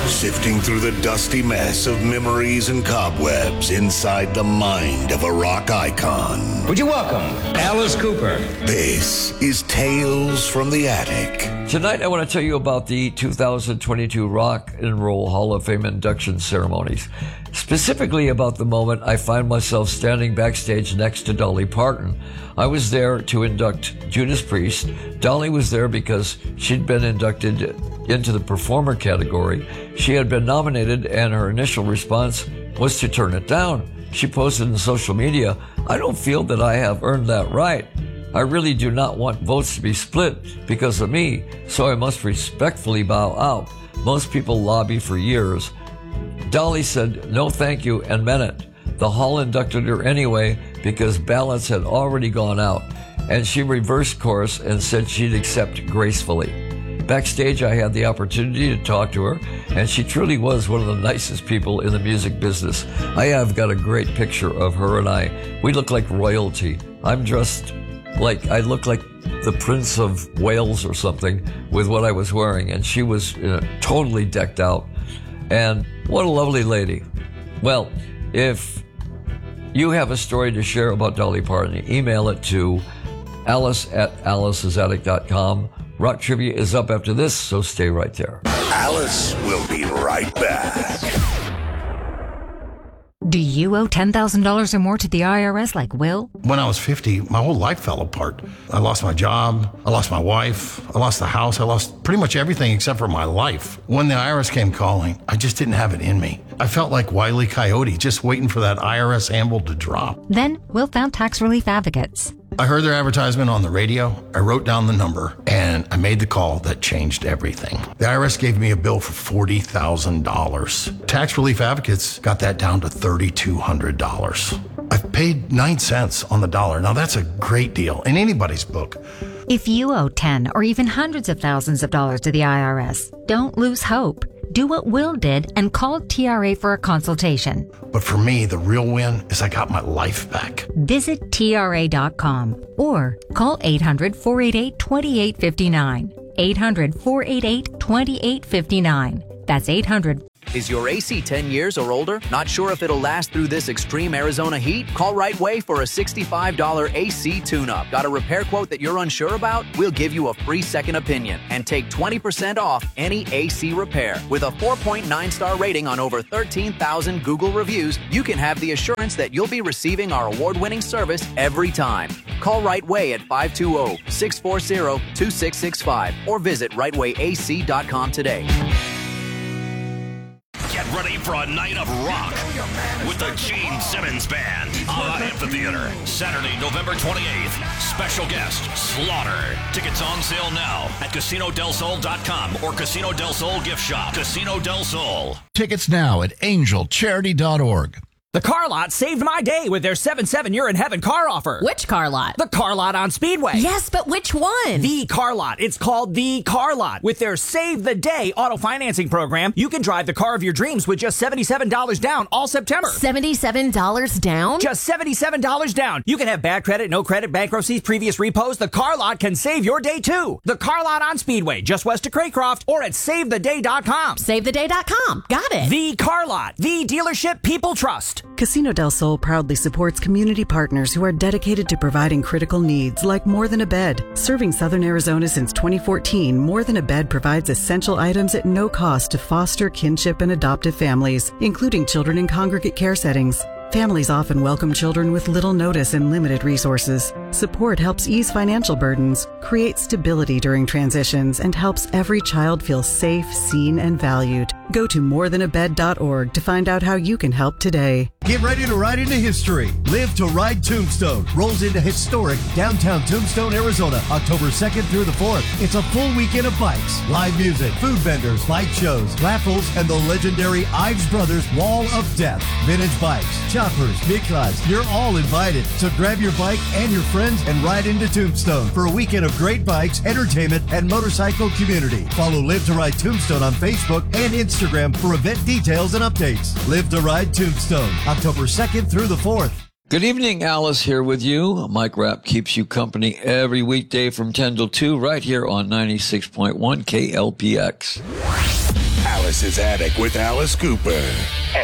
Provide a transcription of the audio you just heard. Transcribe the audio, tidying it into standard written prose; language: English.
Sifting through the dusty mess of memories and cobwebs inside the mind of a rock icon. Would you welcome Alice Cooper? This is Tales from the Attic. Tonight I want to tell you about the 2022 Rock and Roll Hall of Fame induction ceremonies. Specifically about the moment I find myself standing backstage next to Dolly Parton. I was there to induct Judas Priest. Dolly was there because she'd been inducted into the performer category. She had been nominated and her initial response was to turn it down. She posted on social media, "I don't feel that I have earned that right. I really do not want votes to be split because of me, so I must respectfully bow out. Most people lobby for years." Dolly said no thank you and meant it. The hall inducted her anyway because ballots had already gone out, and she reversed course and said she'd accept gracefully. Backstage, I had the opportunity to talk to her, and she truly was one of the nicest people in the music business. I have got a great picture of her and I. We look like royalty. I'm dressed like, I look like the Prince of Wales or something with what I was wearing, and she was totally decked out. And what a lovely lady. Well, if you have a story to share about Dolly Parton, email it to alice@alice'sattic.com. Rock Trivia is up after this, so stay right there. Alice will be right back. Do you owe $10,000 or more to the IRS like Will? When I was 50, my whole life fell apart. I lost my job, I lost my wife, I lost the house, I lost pretty much everything except for my life. When the IRS came calling, I just didn't have it in me. I felt like Wile E. Coyote, just waiting for that IRS anvil to drop. Then Will found Tax Relief Advocates. I heard their advertisement on the radio, I wrote down the number, and I made the call that changed everything. The IRS gave me a bill for $40,000. Tax Relief Advocates got that down to $3,200. I've paid 9 cents on the dollar. Now that's a great deal in anybody's book. If you owe 10 or even hundreds of thousands of dollars to the IRS, don't lose hope. Do what Will did and call TRA for a consultation. But for me, the real win is I got my life back. Visit TRA.com or call 800-488-2859. 800-488-2859. That's 800. Is your AC 10 years or older? Not sure if it'll last through this extreme Arizona heat? Call Right Way for a $65 AC tune-up. Got a repair quote that you're unsure about? We'll give you a free second opinion and take 20% off any AC repair. With a 4.9-star rating on over 13,000 Google reviews, you can have the assurance that you'll be receiving our award-winning service every time. Call Right Way at 520-640-2665 or visit rightwayac.com today. Get ready for a night of rock with the Gene Simmons Band. A La Amphitheater, Saturday, November 28th. Special guest, Slaughter. Tickets on sale now at CasinoDelSol.com or Casino Del Sol gift shop. Casino Del Sol. Tickets now at angelcharity.org. The Car Lot saved my day with their 7/7 You're in Heaven car offer. Which Car Lot? The Car Lot on Speedway. Yes, but which one? The Car Lot. It's called The Car Lot. With their Save the Day auto financing program, you can drive the car of your dreams with just $77 down all September. $77 down? Just $77 down. You can have bad credit, no credit, bankruptcies, previous repos. The Car Lot can save your day too. The Car Lot on Speedway, just west of Craycroft, or at SaveTheDay.com. SaveTheDay.com. Got it. The Car Lot. The dealership people trust. Casino Del Sol proudly supports community partners who are dedicated to providing critical needs like More Than a Bed. Serving Southern Arizona since 2014, More Than a Bed provides essential items at no cost to foster kinship and adoptive families, including children in congregate care settings. Families often welcome children with little notice and limited resources. Support helps ease financial burdens, creates stability during transitions, and helps every child feel safe, seen, and valued. Go to morethanabed.org to find out how you can help today. Get ready to ride into history. Live to Ride Tombstone rolls into historic downtown Tombstone, Arizona, October 2nd through the 4th. It's a full weekend of bikes, live music, food vendors, bike shows, raffles, and the legendary Ives Brothers Wall of Death. Vintage bikes, choppers, miklas, you're all invited. So grab your bike and your friends and ride into Tombstone for a weekend of great bikes, entertainment, and motorcycle community. Follow Live to Ride Tombstone on Facebook and Instagram for event details and updates. Live to Ride Tombstone, October 2nd through the 4th. Good evening, Alice here with you. Mike Rapp keeps you company every weekday from 10 till 2 right here on 96.1 KLPX. Alice's Attic with Alice Cooper.